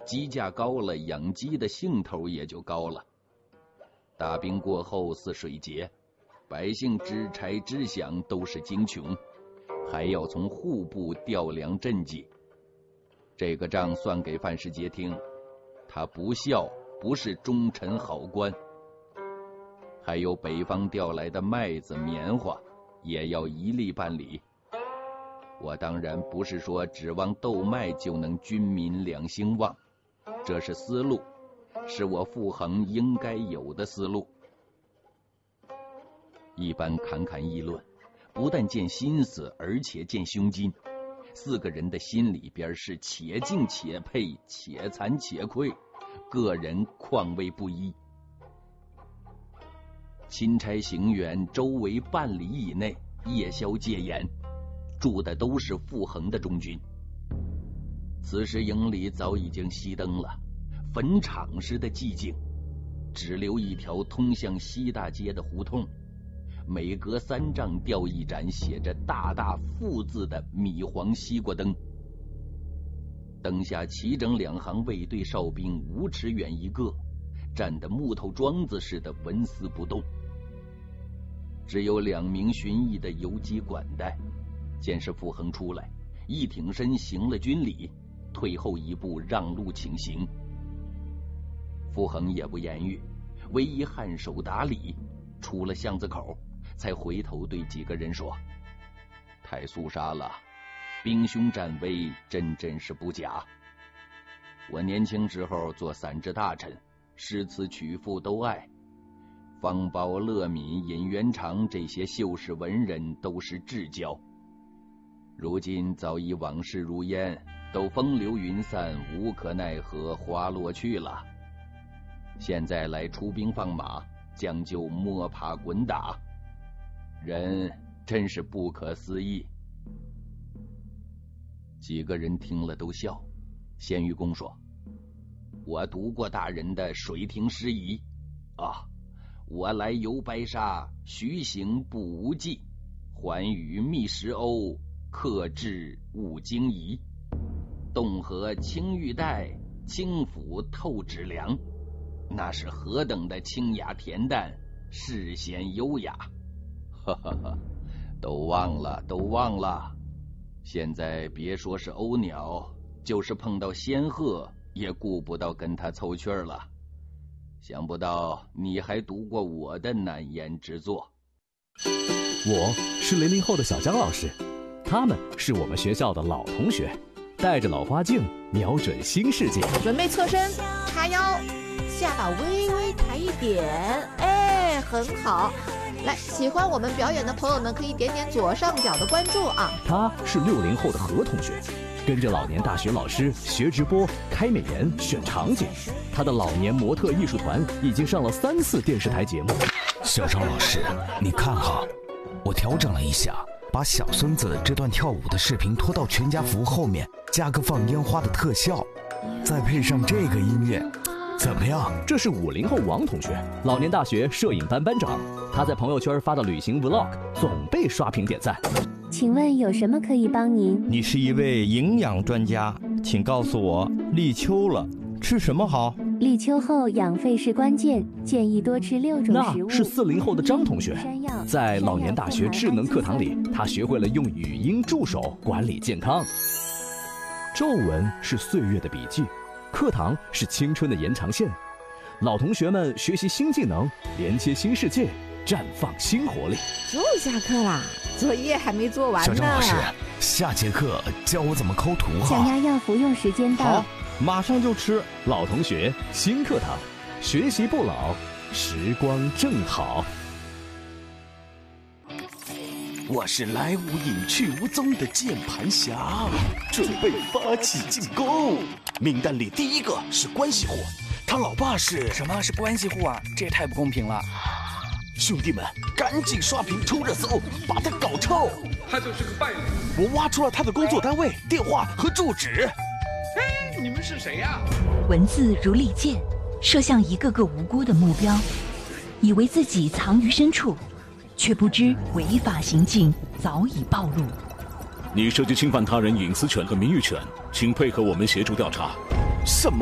鸡价高了，养鸡的兴头也就高了。大冰过后似水结，百姓支柴支饷都是精穷，还要从户部调粮赈济。这个账算给范世杰听，他不孝，不是忠臣好官。还有北方调来的麦子、棉花，也要一力办理。我当然不是说指望豆麦就能军民两兴旺，这是思路，是我傅恒应该有的思路。一般侃侃议论，不但见心思，而且见胸襟。四个人的心里边是且敬且佩，且惭且愧，个人况味不一。钦差行辕周围半里以内夜宵戒严，住的都是傅恒的中军。此时营里早已经熄灯了，坟场似的寂静，只留一条通向西大街的胡同，每隔3丈吊一盏写着大大傅字的米黄西瓜灯。灯下齐整2行卫队哨兵5尺远一个，站得木头桩子似的纹丝不动。只有2名巡役的游击管带，见是傅恒出来，一挺身行了军礼，退后一步让路请行。傅恒也不言语，唯一颔首打礼，出了巷子口，才回头对几个人说：太肃杀了，兵凶战危，真是不假。我年轻时候做散治大臣，诗词曲赋都爱，方苞、乐敏、尹元长这些秀士文人都是至交。如今早已往事如烟，都风流云散，无可奈何，花落去了。现在来出兵放马，讲究摸爬滚打，人真是不可思议。几个人听了都笑。鲜于公说：我读过大人的水亭诗仪啊，我来游白沙，徐行不无迹，还与觅石鸥，客至勿惊疑。洞河青玉带，清府透纸凉，那是何等的清雅恬淡，世闲优雅。哈哈哈，都忘了。现在别说是鸥鸟，就是碰到仙鹤，也顾不到跟他凑趣了。想不到你还读过我的难言之作。 我是00后的小江老师，他们是我们学校的老同学，带着老花镜，瞄准新世界。 准备侧身，叉腰，下巴微微抬一点，哎，很好。来，喜欢我们表演的朋友们可以点点左上角的关注啊。 他是60后的何同学，跟着老年大学老师学直播、开美颜、选场景。他的老年模特艺术团已经上了3次电视台节目。 小张老师，你看哈，我调整了一下，把小孙子这段跳舞的视频拖到全家福后面，加个放烟花的特效，再配上这个音乐，怎么样？ 这是50后王同学，老年大学摄影班班长。他在朋友圈发的旅行 vlog 总被刷屏点赞。 请问有什么可以帮您？ 你是一位营养专家，请告诉我，立秋了，吃什么好？ 立秋后养肺是关键，建议多吃6种食物。 那是40后的张同学，在老年大学智能课堂里，他学会了用语音助手管理健康。皱纹是岁月的笔记，课堂是青春的延长线。老同学们学习新技能，连接新世界，绽放新活力。 就下课啦，作业还没做完呢。 小张老师，下节课教我怎么抠图哈。 降压药服用时间到。 好，马上就吃。 老同学，新课堂，学习不老，时光正好。 我是来无影去无踪的键盘侠，准备发起进攻。名单里第一个是关系户，他老爸是什么是关系户啊？这也太不公平了！ 兄弟们，赶紧刷屏冲热搜，把他搞臭！ 他就是个败类。 我挖出了他的工作单位、电话和住址。 哎，你们是谁呀？ 文字如利剑，射向一个个无辜的目标，以为自己藏于深处，却不知违法行径早已暴露。 你涉及侵犯他人隐私权和名誉权，请配合我们协助调查。 什么？